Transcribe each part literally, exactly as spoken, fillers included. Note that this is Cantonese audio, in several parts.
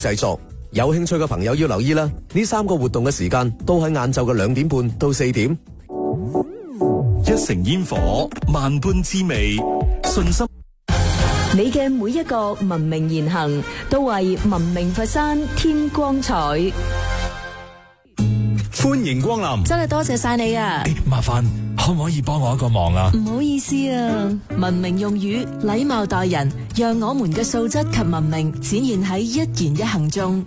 製作。有興趣嘅朋友要留意啦，呢三個活動嘅時間都喺晏晝嘅兩點半到四點。 一城煙火，萬般滋味，信心。 你嘅每一個文明言行，都為文明佛山添光彩。 歡迎光臨， 真係多謝晒你啊！ 欸、麻煩可唔可以幫我一個忙啊？ 唔好意思啊，文明用語，禮貌待人，讓我們嘅素質及文明展現喺一言一行中。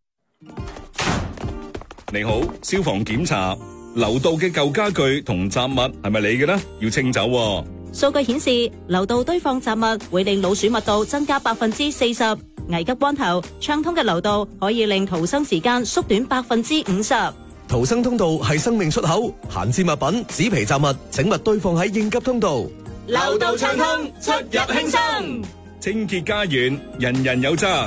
你好，消防檢查，樓道嘅舊家具同雜物係咪你嘅呢？要清走喎。 數據顯示，樓道堆放雜物會令老鼠密度增加百分之四十。危急關頭，暢通嘅樓道可以令逃生時間縮短百分之五十。 逃生通道係生命出口，閒置物品、紙皮雜物，請勿堆放喺應急通道。 樓道暢通，出入輕鬆。 清潔家園，人人有責。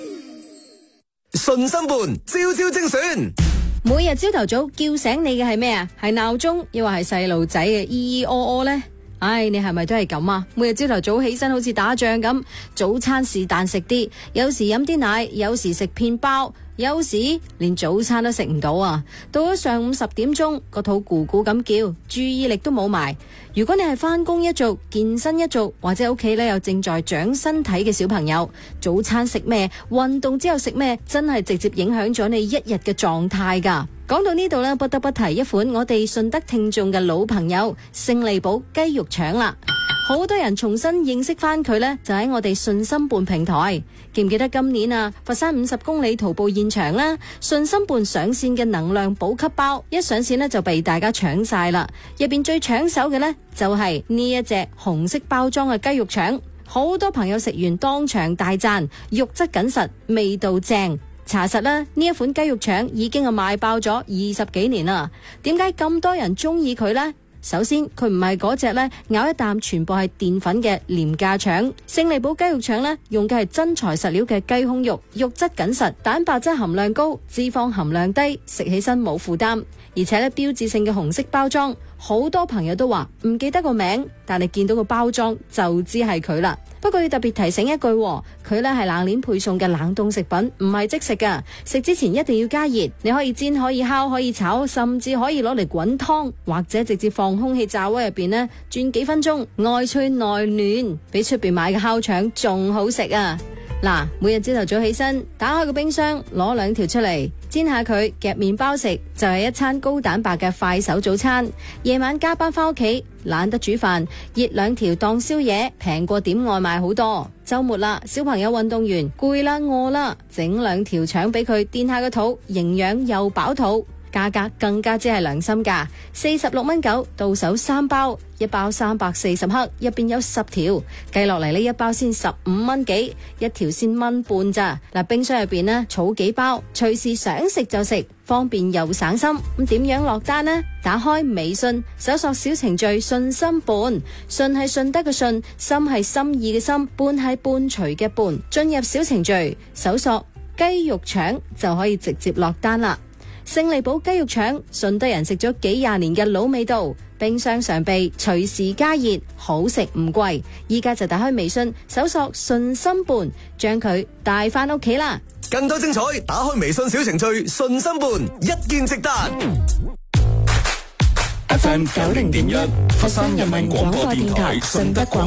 信心伴，朝朝精選。 每日朝頭早叫醒你嘅係咩啊？係鬧鐘，抑或係細路仔嘅咿咿哦哦呢？唉，你係咪都係咁啊？每日朝頭早起身好似打仗咁，早餐是但食啲，有時飲啲奶，有時食片包，有時連早餐都食唔到啊！到咗上午十點鐘，個肚咕咕咁叫，注意力都冇埋。如果你係返工一族、健身一族，或者屋企咧有正在長身體嘅小朋友，早餐食咩，運動之後食咩，真係直接影響咗你一日嘅狀態噶。講到呢度呢，不得不提一款我哋順德聽眾嘅老朋友勝利堡雞肉腸啦。好多人重新認識翻佢呢，就喺我哋信心伴平台。記唔記得今年啊，佛山五十公里徒步現場啦，信心伴上線嘅能量補給包一上線呢，就被大家搶晒啦。入邊最搶手嘅呢，就係呢一隻紅色包裝嘅雞肉腸，好多朋友食完當場大讚，肉質緊實，味道正。查實啦，呢一款雞肉腸已經係賣爆咗二十幾年啦。點解咁多人中意佢呢？首先，佢唔係嗰隻咧咬一啖全部係澱粉嘅廉價腸。勝利堡雞肉腸咧用嘅係真材實料嘅雞胸肉，肉質緊實，蛋白質含量高，脂肪含量低，食起身冇負擔。而且咧標誌性嘅紅色包裝，好多朋友都話唔記得個名，但係見到個包裝就知係佢啦。不過要特別提醒一句，佢咧係冷鏈配送嘅冷凍食品，唔係即食噶。食之前一定要加熱，你可以煎，可以烤，可以炒，甚至可以攞嚟滾湯，或者直接放空氣炸鍋入邊呢，轉幾分鐘，外脆內嫩，比出邊買嘅烤腸仲好食啊！嗱，每日朝頭早起身，打開個冰箱，攞兩條出嚟煎下佢，夾麵包食就係一餐高蛋白嘅快手早餐。夜晚加班翻屋企，懶得煮飯，熱兩條當宵夜，平過點外賣好多。周末啦，小朋友運動完攰啦餓啦，整兩條腸俾佢墊下個肚，營養又飽肚。價格更加之係良心價，四十六蚊九，到手三包，一包三百四十克，入邊有十條，計落嚟呢一包先十五蚊幾，一條先蚊半咋。嗱，冰箱入邊呢，儲幾包，隨時想食就食，方便又省心。咁點樣落單呢？打開微信，搜索小程序信心伴，信係順德嘅信，心係心意嘅心，伴係伴隨嘅伴。進入小程序，搜索雞肉腸就可以直接落單啦。勝利堡雞肉腸，順德人食咗幾廿年嘅老味道，冰箱常備，隨時加熱，好食唔貴。依家就打開微信，搜索信心伴，將佢帶翻屋企啦。 更多精彩，打開微信小程序信心伴，一鍵直達。 F M 九零點一，佛山人民廣播電台順德廣